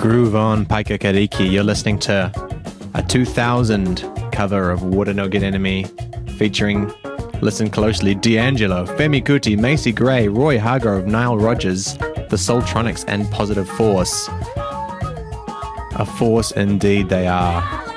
Groove on, Paika Kariki. You're listening to a 2000 cover of Water No Get Enemy featuring, listen closely, D'Angelo, Femi Kuti, Macy Gray, Roy Hargrove, Nile Rodgers, The Soultronics, and Positive Force. A force indeed they are.